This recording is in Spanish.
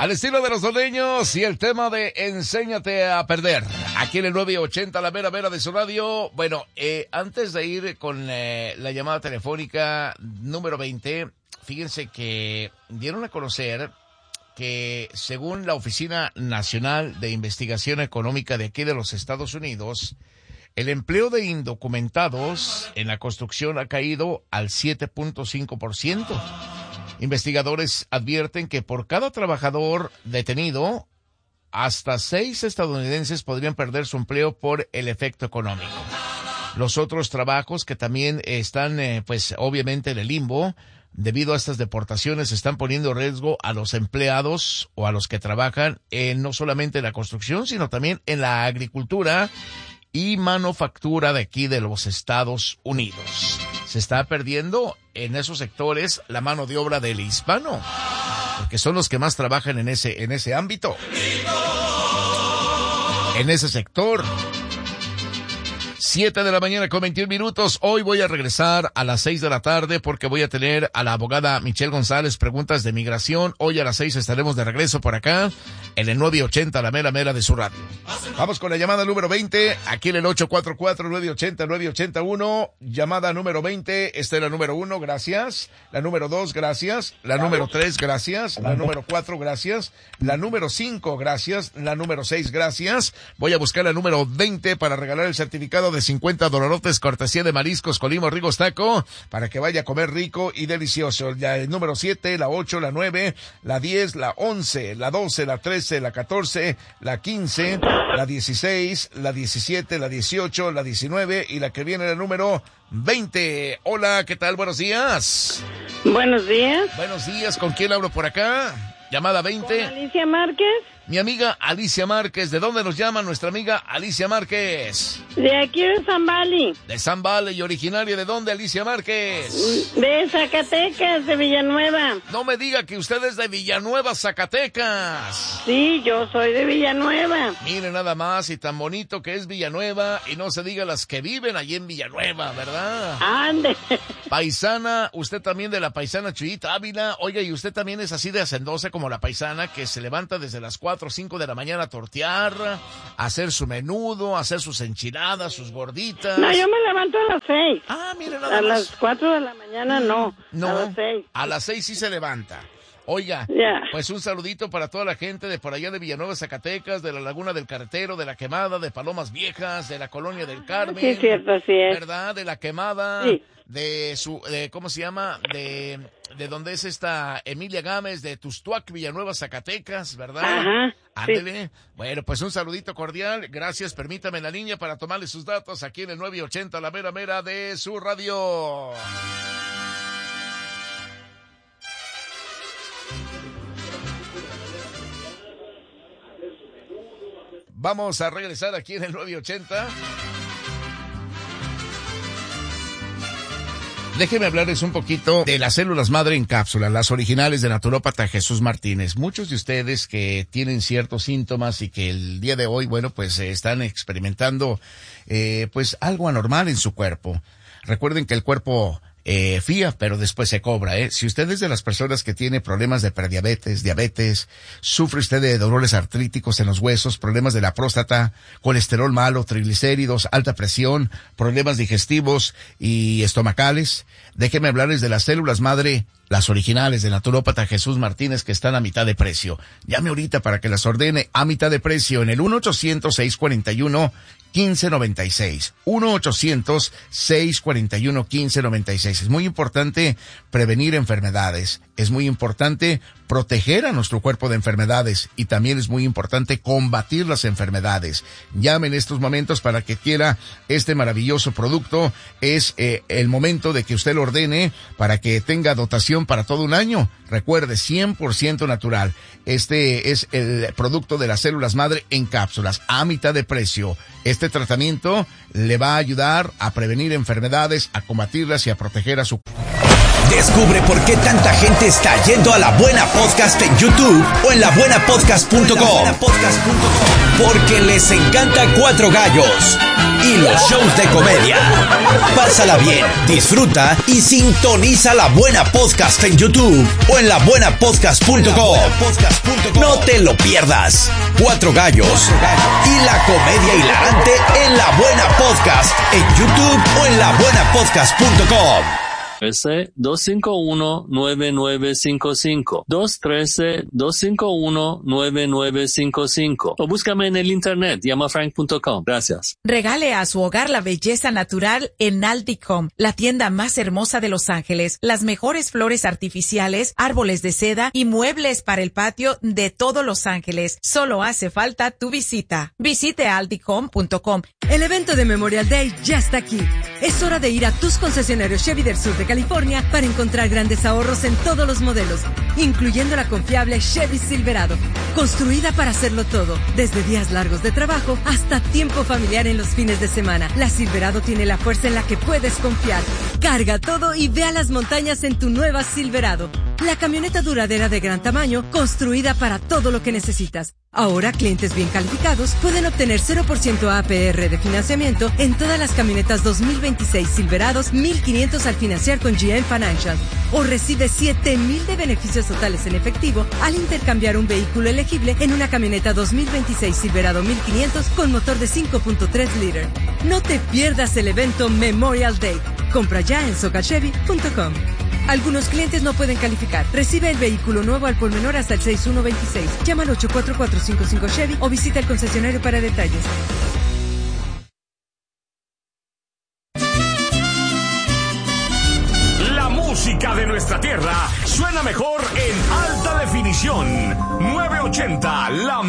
Al estilo de los doleños y el tema de Enséñate a perder. Aquí en el 980, la mera de su radio. Bueno, antes de ir con la llamada telefónica número 20, fíjense que dieron a conocer que según la Oficina Nacional de Investigación Económica de aquí de los Estados Unidos, el empleo de indocumentados en la construcción ha caído al 7.5%. Investigadores advierten que por cada trabajador detenido, hasta 6 estadounidenses podrían perder su empleo por el efecto económico. Los otros trabajos que también están, pues obviamente en el limbo, debido a estas deportaciones, están poniendo en riesgo a los empleados o a los que trabajan no solamente en la construcción, sino también en la agricultura y manufactura de aquí de los Estados Unidos. Se está perdiendo en esos sectores la mano de obra del hispano, porque son los que más trabajan en ese ámbito, en ese sector. 7 de la mañana con 21 minutos. Hoy voy a regresar a las 6 de la tarde porque voy a tener a la abogada Michelle González, preguntas de migración. Hoy a las 6 estaremos de regreso por acá en el 980, la mera de su radio. Vamos con la llamada número 20, aquí en el 844-980-981. Llamada número 20, esta es la número 1, gracias. La número 2, gracias. La número 3, gracias. La número 4, gracias. La número 5, gracias. La número 6, gracias. Voy a buscar la número 20 para regalar el certificado de $50 cortesía de Mariscos Colima Rigos Taco para que vaya a comer rico y delicioso. Ya el número 7, la 8, la 9, la 10, la 11, la 12, la 13, la 14, la 15, la 16, la 17, la 18, la 19 y la que viene la número 20. Hola, ¿qué tal? Buenos días. Buenos días. Buenos días, ¿con quién hablo por acá? Llamada 20. ¿Con Alicia Márquez? Mi amiga Alicia Márquez. ¿De dónde nos llama nuestra amiga Alicia Márquez? De aquí de San Valley. De San Valley. ¿Y originaria de dónde, Alicia Márquez? De Zacatecas, de Villanueva. No me diga que usted es de Villanueva, Zacatecas. Sí, yo soy de Villanueva. Mire nada más, y tan bonito que es Villanueva, y no se diga las que viven allí en Villanueva, ¿verdad? Ande. Paisana, usted también de la paisana Chuyita Ávila. Oiga, y usted también es así de hacendosa como la paisana que se levanta desde las 4 o 5 de la mañana a tortear, a hacer su menudo, a hacer sus enchiladas, sus gorditas. No, yo me levanto a las 6. Ah, mire nada a más. A las 4 de la mañana no, a las 6. A las 6 sí se levanta. Oiga, pues un saludito para toda la gente de por allá de Villanueva, Zacatecas, de la Laguna del Carretero, de La Quemada, de Palomas Viejas, de la Colonia del Carmen. Sí, cierto, así es. ¿Verdad? De La Quemada. Sí. de ¿cómo se llama? De donde es esta Emilia Gámez, de Tustuac, Villanueva, Zacatecas, ¿verdad? Ajá. Ándele. Sí. Bueno, pues un saludito cordial. Gracias, permítame la línea para tomarle sus datos aquí en el 980, la mera de su radio. Vamos a regresar aquí en el 980. Déjenme hablarles un poquito de las células madre en cápsula, las originales de naturópata Jesús Martínez. Muchos de ustedes que tienen ciertos síntomas y que el día de hoy, bueno, pues están experimentando, pues algo anormal en su cuerpo. Recuerden que el cuerpo fía, pero después se cobra, Si usted es de las personas que tiene problemas de prediabetes, diabetes, sufre usted de dolores artríticos en los huesos, problemas de la próstata, colesterol malo, triglicéridos, alta presión, problemas digestivos y estomacales, déjeme hablarles de las células madre, las originales de naturópata Jesús Martínez, que están a mitad de precio. Llame ahorita para que las ordene a mitad de precio en el 1-800-641-1596. 1-800-641-1596. Es muy importante prevenir enfermedades. Es muy importante proteger a nuestro cuerpo de enfermedades y también es muy importante combatir las enfermedades. Llame en estos momentos para que quiera este maravilloso producto. Es el momento de que usted lo ordene para que tenga dotación para todo un año. Recuerde, 100% natural. Este es el producto de las células madre en cápsulas a mitad de precio. Este tratamiento le va a ayudar a prevenir enfermedades, a combatirlas y a proteger a su Descubre por qué tanta gente está yendo a La Buena Podcast en YouTube o en labuenapodcast.com. Porque les encanta Cuatro Gallos y los shows de comedia. Pásala bien, disfruta y sintoniza La Buena Podcast en YouTube o en labuenapodcast.com. No te lo pierdas. Cuatro Gallos y la comedia hilarante en La Buena Podcast en YouTube o en labuenapodcast.com. 213-251-9955. 213-251-9955. O búscame en el internet, llamafrank.com. Gracias. Regale a su hogar la belleza natural en Aldicom, la tienda más hermosa de Los Ángeles. Las mejores flores artificiales, árboles de seda y muebles para el patio de todo Los Ángeles. Solo hace falta tu visita. Visite aldicom.com. El evento de Memorial Day ya está aquí. Es hora de ir a tus concesionarios Chevy del sur de California para encontrar grandes ahorros en todos los modelos, incluyendo la confiable Chevy Silverado, construida para hacerlo todo, desde días largos de trabajo hasta tiempo familiar en los fines de semana. La Silverado tiene la fuerza en la que puedes confiar. Carga todo y ve a las montañas en tu nueva Silverado, la camioneta duradera de gran tamaño, construida para todo lo que necesitas. Ahora, clientes bien calificados pueden obtener 0% APR de financiamiento en todas las camionetas 2026 Silverados, $1,500 al financiar con GM Financial. O recibe $7,000 de beneficios totales en efectivo al intercambiar un vehículo elegible en una camioneta 2026 Silverado 1500 con motor de 5.3 litros. No te pierdas el evento Memorial Day. Compra ya en socachevy.com. Algunos clientes no pueden calificar. Recibe el vehículo nuevo al por menor hasta el 6126. Llama al 84455 Chevy o visita el concesionario para detalles. La música de nuestra tierra suena mejor en alta definición. 980 La